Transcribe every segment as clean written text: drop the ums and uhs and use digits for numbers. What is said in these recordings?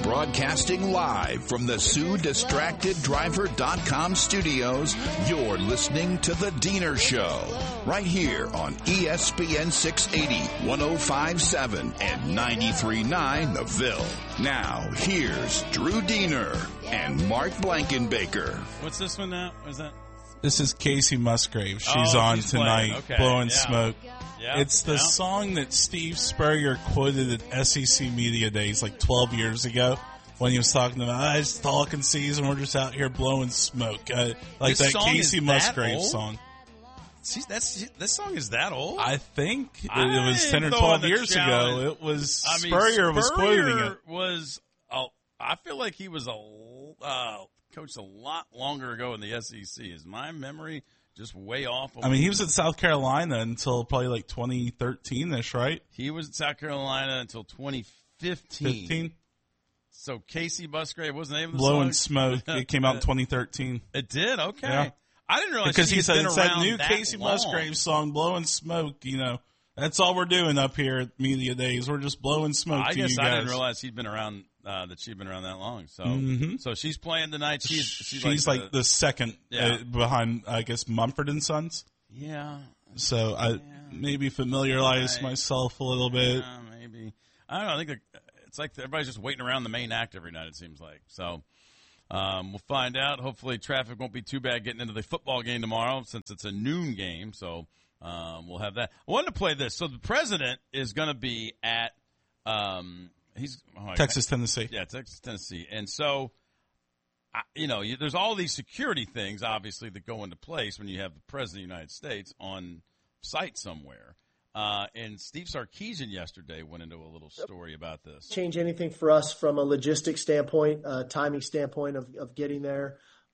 Broadcasting live from the SueDistractedDriver.com studios, you're listening to The Diener Show, right here on ESPN 680, 105.7, and 93.9 The Ville. Now, here's Drew Diener and Mark Blankenbaker. What's this one now? What is that? This is Casey Musgrave. She's on tonight, okay. Blowing Smoke. Yeah. It's the song that Steve Spurrier quoted at SEC Media Days like 12 years ago when he was talking about, it's talking season, we're just out here blowing smoke. Like this that Casey Musgrave song. See, this song is that old? I think it was 10 or 12 years ago. It was, Spurrier was quoting it. I feel like he was coached a lot longer ago in the SEC. Is my memory just way off? He was at South Carolina until probably like 2013-ish, right? He was at South Carolina until 2015. So Casey Musgrave wasn't the name of the Blowing song? Smoke. It came out in 2013. It did? Okay. Yeah. I didn't realize because he said been it's around that new that Casey long. Musgrave song, Blowing Smoke. That's all we're doing up here at Media Days. We're just blowing smoke I to you guess guys. I didn't realize he'd been around. That she'd been around that long. So, so she's playing tonight. She's like the second behind, I guess, Mumford and Sons. Yeah. So I maybe familiarize myself a little bit. Maybe. I don't know. I think it's like everybody's just waiting around the main act every night, it seems like. So we'll find out. Hopefully traffic won't be too bad getting into the football game tomorrow since it's a noon game. So we'll have that. I wanted to play this. So the president is going to be at Texas, Tennessee. Yeah, Texas, Tennessee. And so, there's all these security things, obviously, that go into place when you have the President of the United States on site somewhere. And Steve Sarkisian yesterday went into a little story about this. Change anything for us from a logistics standpoint, timing standpoint of getting there.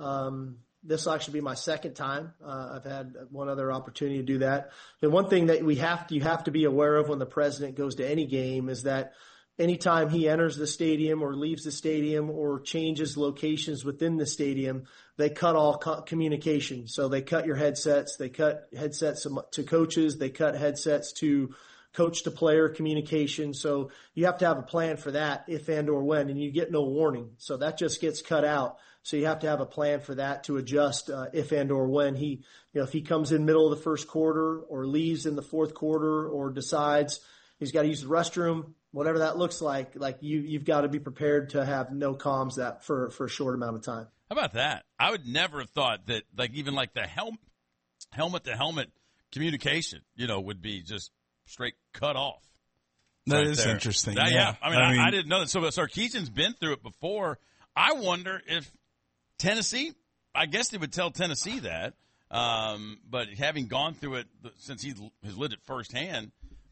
This will actually be my second time. I've had one other opportunity to do that. And one thing that you have to be aware of when the president goes to any game is that anytime he enters the stadium or leaves the stadium or changes locations within the stadium, they cut all communication. So they cut your headsets. They cut headsets to coaches. They cut headsets to coach-to-player communication. So you have to have a plan for that if and or when, and you get no warning. So that just gets cut out. So you have to have a plan for that to adjust if and or when if he comes in middle of the first quarter or leaves in the fourth quarter or decides he's got to use the restroom, whatever that looks like you've got to be prepared to have no comms that for a short amount of time. How about that? I would never have thought that even the helmet to helmet communication, would be just straight cut off. That is interesting. Yeah. I didn't know that. So Sarkisian's been through it before. I wonder if Tennessee, I guess they would tell Tennessee that, but having gone through it since he has lived it firsthand,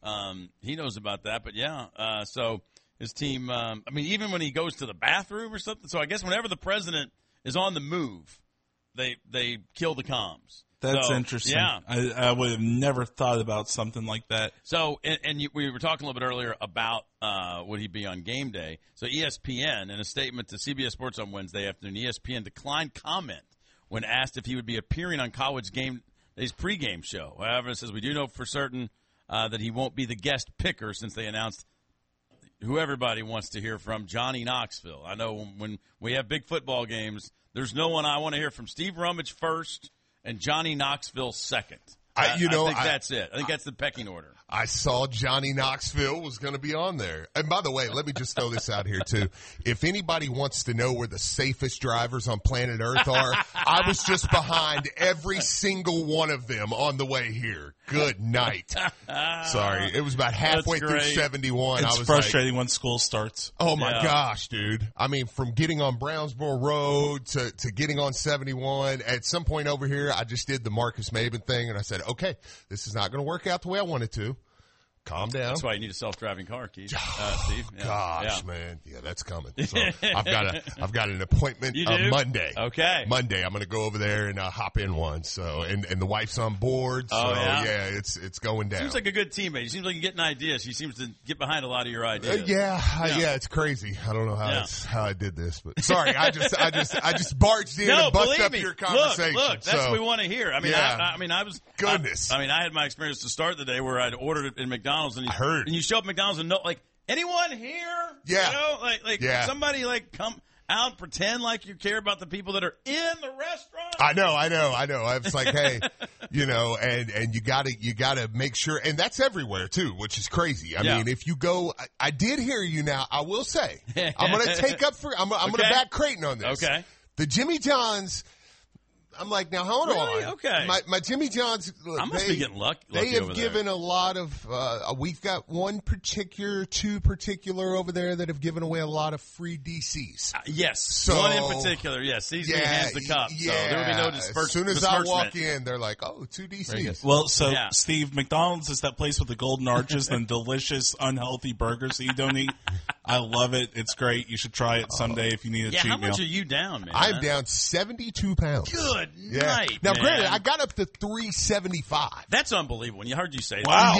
he knows about that. But so his team, even when he goes to the bathroom or something. So I guess whenever the president is on the move, they kill the comms. That's interesting. Yeah. I would have never thought about something like that. So, we were talking a little bit earlier about would he be on game day. So ESPN, in a statement to CBS Sports on Wednesday afternoon, ESPN declined comment when asked if he would be appearing on College Game Day's pregame show. However, it says we do know for certain that he won't be the guest picker since they announced who everybody wants to hear from, Johnny Knoxville. I know when we have big football games, there's no one I want to hear from. Steve Rummage first and Johnny Knoxville second. I think that's it. I think that's the pecking order. I saw Johnny Knoxville was going to be on there. And by the way, let me just throw this out here, too. If anybody wants to know where the safest drivers on planet Earth are, I was just behind every single one of them on the way here. Good night. Sorry. It was about halfway through 71. It's frustrating when school starts. Oh, my gosh, dude. From getting on Brownsboro Road to getting on 71, at some point over here, I just did the Marcus Maben thing, and I said, okay, this is not going to work out the way I want it to. Calm down. That's why you need a self-driving car, Keith. Steve. Yeah. Gosh, man. Yeah, that's coming. So I've got an appointment Monday. Okay. Monday. I'm going to go over there and hop in one. So and the wife's on board. So it's going down. Seems like a good teammate. She seems like you get an idea. She seems to get behind a lot of your ideas. It's crazy. I don't know how I did this, but sorry. I just barged in and busted up your conversation. Look, that's what we want to hear. I was goodness. I had my experience to start the day where I'd ordered it in McDonald's and I heard. And you show up at McDonald's and anyone here? Yeah. You know, like Yeah. somebody like come out, pretend like you care about the people that are in the restaurant. I know. I was like, hey, you know, and you gotta make sure, and that's everywhere too, which is crazy. I mean, if you go, I did hear you now. I will say, I'm going to take up for, I'm going to back Creighton on this. Okay. The Jimmy John's, I'm like, now hold Really? on. Okay. My Jimmy John's, I must be getting lucky. They have over given a lot of, we've got two particular over there that have given away a lot of free DCs. Yes. So- one in particular. Yes. CZ hands the cup. So there will be no dispersion. As soon as I walk in, they're like, oh, 2 DCs. Well, so Yeah. Steve, McDonald's is that place with the golden arches and delicious, unhealthy burgers that you don't eat. I love it. It's great. You should try it someday if you need a cheat how meal. much are you down, man? I'm down 72 pounds. Good Yeah. night, Now, man. granted, I got up to 375. That's unbelievable. When you heard you say that. Wow.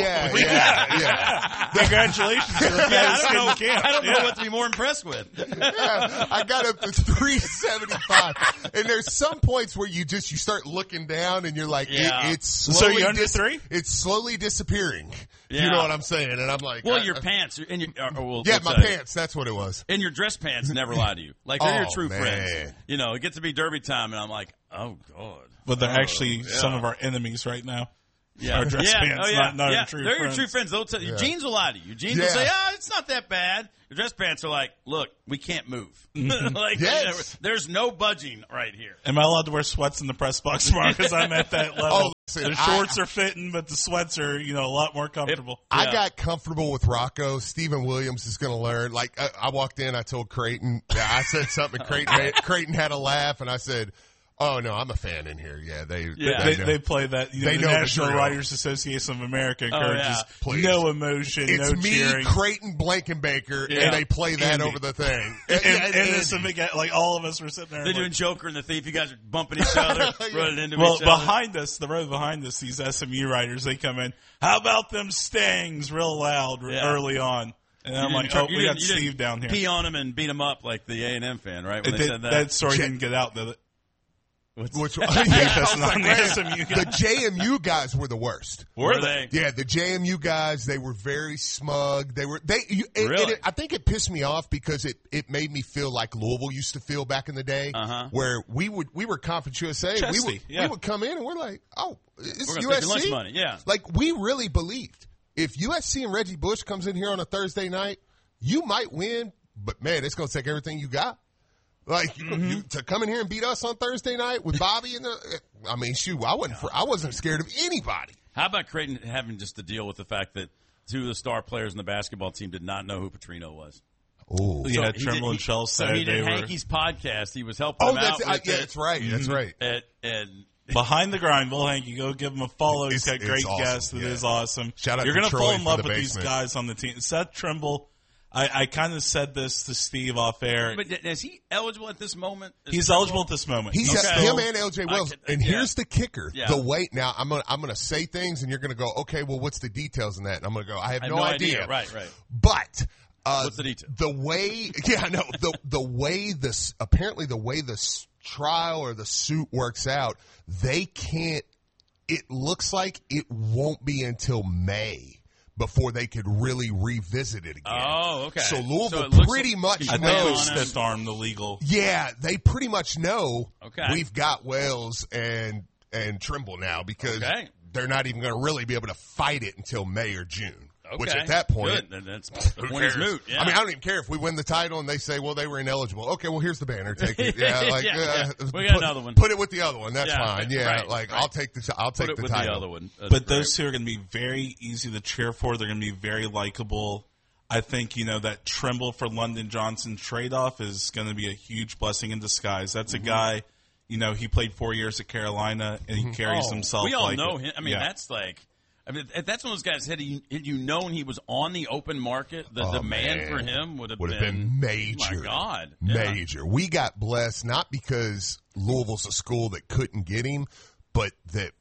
Yeah. Congratulations. You're the fattest kid in the camp. I don't know what to be more impressed with. Yeah, I got up to 375. And there's some points where you start looking down and you're like, Yeah. it's slowly. So you're under 3? It's slowly disappearing. Yeah. You know what I'm saying? And I'm like, Well, your pants and your my pants. That's what it was. and your dress pants never lie to you. Like they're your Oh, true man. friends. You know, it gets to be derby time, and I'm like, oh god. But they're actually some of our enemies right now. Yeah, Our dress pants, not our true They're friends. your true friends. They'll tell you. Jeans will lie to you. Jeans will Yeah. say, it's not that bad. Your dress pants are like, look, we can't move. Like, Yes. there's no budging right here. Am I allowed to wear sweats in the press box tomorrow? Because I'm at that level. Oh, listen, the shorts are fitting, but the sweats are, a lot more comfortable. I got comfortable with Rocco. Stephen Williams is going to learn. Like, I walked in, I told Creighton, I said something, Creighton had a laugh, and I said, oh, no, I'm a fan in here. Yeah, they play that. They the know the National drill. Writers Association of America encourages Please. no emotion, It's no me, cheering. Creighton Blankenbaker, and they play that Andy. over the thing. And this big guy, like all of us were sitting there. They're doing Joker and the Thief. You guys are bumping each other, running into Well, each other. behind us, the row behind us, these SMU writers, they come in. How about them Stangs real loud early on? And I'm like, we got Steve down here. Pee on him and beat him up like the A&M fan, right? When they said that. That story didn't get out, did it? Which That's not the SMU guy. the JMU guys were the worst. Were they? Yeah, the JMU guys, they were very smug. Really? I think it pissed me off because it made me feel like Louisville used to feel back in the day, where we were Conference USA. Chesty, we would come in and we're like, oh, it's We're gonna take your lunch USC. money, yeah. Like we really believed if USC and Reggie Bush comes in here on a Thursday night, you might win, but man, it's going to take everything you got. Like you, to come in here and beat us on Thursday night with Bobby and I mean, shoot, I wasn't scared of anybody. How about Creighton having just to deal with the fact that two of the star players in the basketball team did not know who Petrino was? Oh, Yeah, Trimble and Schell So said he they did were Hankey's podcast. He was helping them out with that's right. That's right. And behind the grind. Will Hankey, go give him a follow. He's got It's great awesome, guests. It yeah. is awesome. Shout out You're to gonna Troy fall in for love the with basement. these guys on the team. Seth Trimble. I kind of said this to Steve off air. but is he eligible at this moment? He's eligible at this moment. He's Okay. him and LJ Wells. And here's the kicker. Yeah. The way now I'm gonna say things and you're gonna go, okay, well what's the details in that? And I'm gonna go, I have no idea. Right. But What's the detail? The way yeah, no, the way this apparently the way this trial or the suit works out, they can't it looks like it won't be until May before they could really revisit it again. Oh, okay. So Louisville So it looks pretty like- much I think knows they stiff arm the legal. yeah, they pretty much know Okay. we've got Wells and Trimble now because they're not even going to really be able to fight it until May or June. Which at that point, Good. That's the point is moot. Yeah. I mean, I don't even care if we win the title and they say, well, they were ineligible. Okay, well, here's the banner. Take it. Yeah, like Yeah. We got another one. Put it with the other one. That's Yeah, fine. Yeah, right, like right. I'll take the I'll take Put it the with title. the other one. That's But great. those two are going to be very easy to cheer for. They're going to be very likable. I think, that Trimble for London Johnson trade-off is going to be a huge blessing in disguise. That's a guy, he played 4 years at Carolina, and he carries himself we all like know it. him. I mean, Yeah. that's like. I mean, if that's one of those guys. Had you known he was on the open market, the demand for him would have been major. Oh my God, yeah. Major. We got blessed not because Louisville's a school that couldn't get him, but that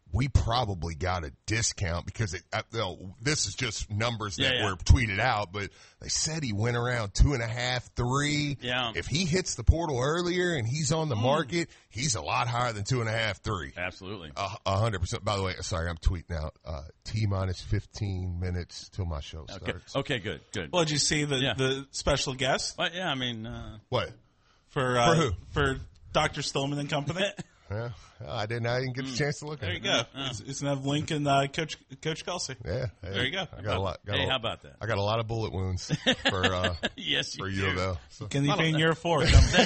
we probably got a discount because this is just numbers that Yeah. were tweeted out, but they said he went around 2.5, 3. Yeah. If he hits the portal earlier and he's on the market, he's a lot higher than 2.5, 3. Absolutely. 100%. By the way, sorry, I'm tweeting out T-minus 15 minutes till my show starts. Okay, good. Well, did you see the special guest But yeah, I mean, What? for who? For Dr. Stillman and company? Yeah, I didn't get a chance to look at it. There you go. It's going to have Link and Coach Kelsey. Yeah. Hey, There you go. I got a lot. how about that? I got a lot of bullet wounds for Yes, you for do. U of L. So. Can you be in year 4?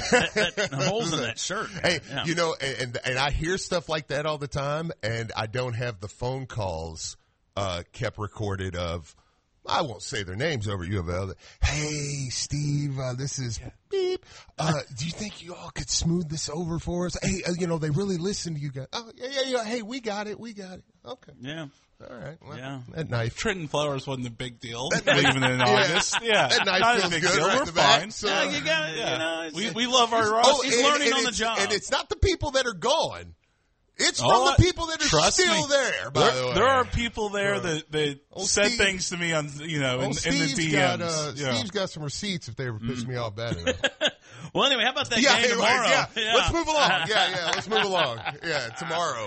The holes in that shirt. Man. Hey, Yeah. you know, and I hear stuff like that all the time, and I don't have the phone calls kept recorded of, I won't say their names over at U of L. Hey, Steve, this is beep. Do you think you all could smooth this over for us? Hey, they really listen to you guys. Oh, yeah. Hey, we got it. Okay. Yeah. All right. Well, Yeah. That knife. Trenton Flowers wasn't a big deal leaving in August. Yeah. That knife not feels a big good deal. right We're in the back, fine. so- Yeah, you got it. Yeah. You know, We love our Ross. He's learning on the it's- job. And it's not the people that are gone. It's from Oh, the people that are trust still me. there, by the way. There are people there that said Steve- things to me on, in the Steve's DMs. got, Steve's got some receipts if they ever piss me off bad enough. Well, anyway, how about that Yeah, game tomorrow? right, yeah. Let's move along. Yeah, let's move along. Yeah, tomorrow.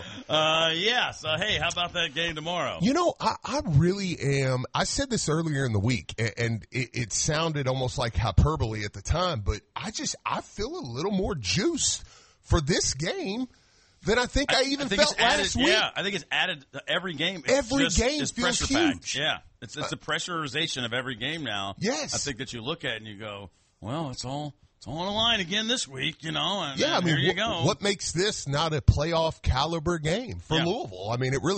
So, hey, how about that game tomorrow? You know, I really am. I said this earlier in the week, and it sounded almost like hyperbole at the time, but I feel a little more juiced for this game than I think I even felt it's added, last week. Yeah, I think it's added to every game. Every game it's feels pressure packed. huge. Yeah, it's the pressurization of every game now. Yes. I think that you look at and you go, well, it's all on the line again this week, And Yeah, I mean, here you go. what makes this not a playoff caliber game for Yeah. Louisville? I mean, it really